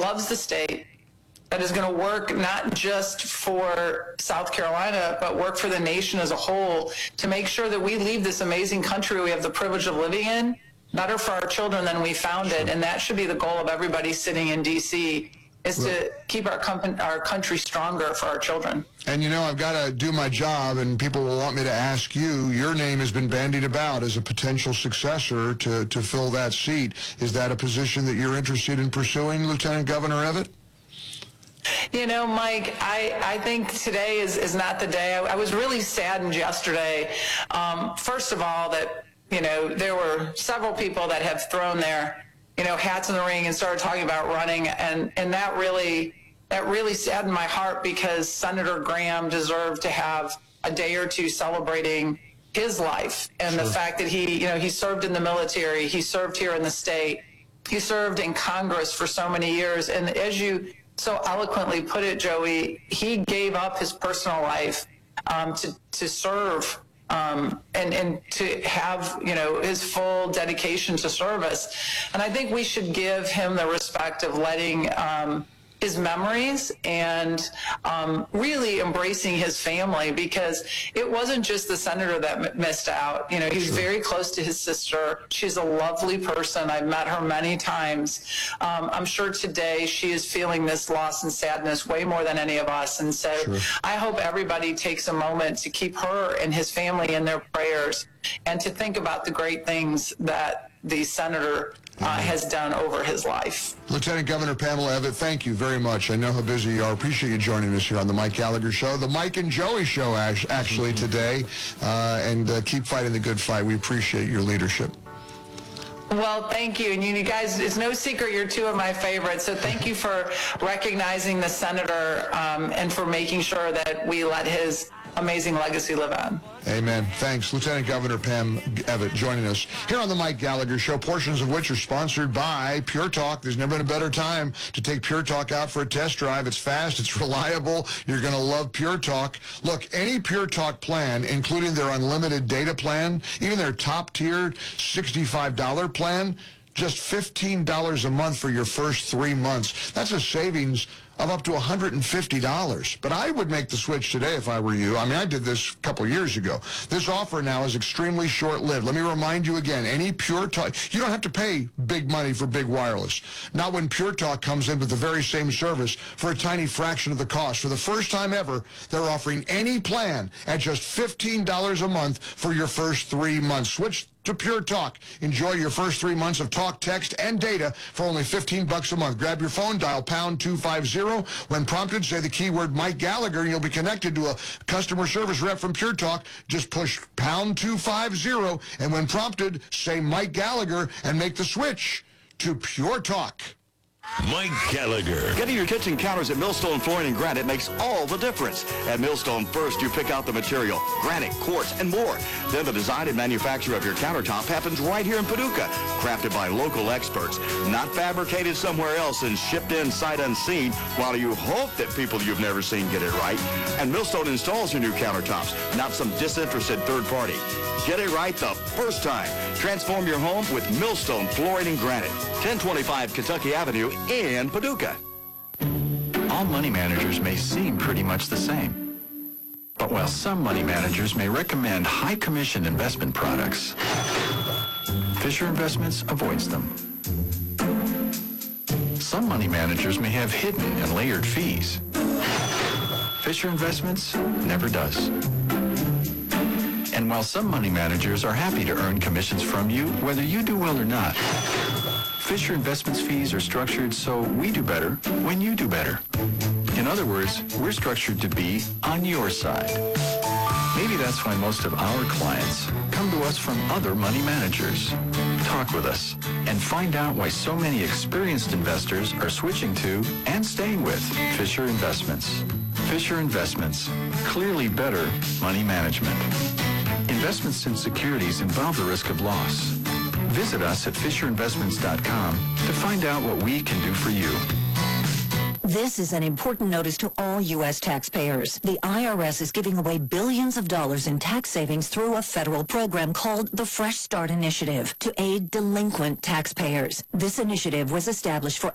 loves the state, that is going to work not just for South Carolina, but work for the nation as a whole to make sure that we leave this amazing country we have the privilege of living in better for our children than we found it. And that should be the goal of everybody sitting in D.C., is to keep our country stronger for our children. And, you know, I've got to do my job, and people will want me to ask you. Your name has been bandied about as a potential successor to fill that seat. Is that a position that you're interested in pursuing, Lieutenant Governor Evett? You know, Mike, I think today is not the day. I was really saddened yesterday, first of all, that, you know, there were several people that have thrown their, you know, hats in the ring and started talking about running, and that really saddened my heart, because Senator Graham deserved to have a day or two celebrating his life and the fact that he, you know, he served in the military, he served here in the state, he served in Congress for so many years, and as you so eloquently put it, Joey, he gave up his personal life to serve and to have, you know, his full dedication to service. And I think we should give him the respect of letting his memories and really embracing his family, because it wasn't just the senator that missed out. You know, he was very close to his sister. She's a lovely person. I've met her many times. I'm sure today she is feeling this loss and sadness way more than any of us. And so I hope everybody takes a moment to keep her and his family in their prayers and to think about the great things that the senator has done over his life. Lieutenant Governor Pamela Evett, thank you very much. I know how busy you are. Appreciate you joining us here on the Mike Gallagher Show, the Mike and Joey Show, actually, today. And keep fighting the good fight. We appreciate your leadership. Well, thank you. And you guys, it's no secret you're two of my favorites. So thank you for recognizing the senator and for making sure that we let his amazing legacy live on. Amen. Thanks. Lieutenant Governor Pam Evett joining us here on the Mike Gallagher Show, portions of which are sponsored by Pure Talk. There's never been a better time to take Pure Talk out for a test drive. It's fast. It's reliable. You're going to love Pure Talk. Look, any Pure Talk plan, including their unlimited data plan, even their top-tiered $65 plan, just $15 a month for your first 3 months. That's a savings of up to $150. But I would make the switch today if I were you. I mean, I did this a couple years ago. This offer now is extremely short-lived. Let me remind you again, any Pure Talk, you don't have to pay big money for big wireless. Not when Pure Talk comes in with the very same service for a tiny fraction of the cost. For the first time ever, they're offering any plan at just $15 a month for your first 3 months. Switch to Pure Talk. Enjoy your first 3 months of talk, text, and data for only $15 a month. Grab your phone, dial pound 250. When prompted, say the keyword Mike Gallagher, and you'll be connected to a customer service rep from Pure Talk. Just push pound 250, and when prompted, say Mike Gallagher and make the switch to Pure Talk. Mike Gallagher. Getting your kitchen counters at Millstone Flooring and Granite makes all the difference. At Millstone, first you pick out the material, granite, quartz, and more. Then the design and manufacture of your countertop happens right here in Paducah, crafted by local experts, not fabricated somewhere else and shipped in sight unseen, while you hope that people you've never seen get it right. And Millstone installs your new countertops, not some disinterested third party. Get it right the first time. Transform your home with Millstone Flooring and Granite, 1025 Kentucky Avenue in Paducah. All money managers may seem pretty much the same. But while some money managers may recommend high commission investment products, Fisher Investments avoids them. Some money managers may have hidden and layered fees. Fisher Investments never does. And while some money managers are happy to earn commissions from you, whether you do well or not, Fisher Investments fees are structured so we do better when you do better. In other words, we're structured to be on your side. Maybe that's why most of our clients come to us from other money managers. Talk with us and find out why so many experienced investors are switching to and staying with Fisher Investments. Fisher Investments, clearly better money management. Investments in securities involve the risk of loss. Visit us at FisherInvestments.com to find out what we can do for you. This is an important notice to all U.S. taxpayers. The IRS is giving away billions of dollars in tax savings through a federal program called the Fresh Start Initiative to aid delinquent taxpayers. This initiative was established for